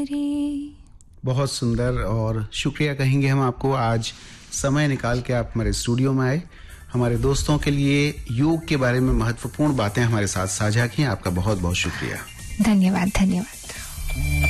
बहुत सुंदर, और शुक्रिया कहेंगे हम आपको, आज समय निकाल के आप हमारे स्टूडियो में आए, हमारे दोस्तों के लिए योग के बारे में महत्वपूर्ण बातें हमारे साथ साझा की। आपका बहुत बहुत शुक्रिया। धन्यवाद।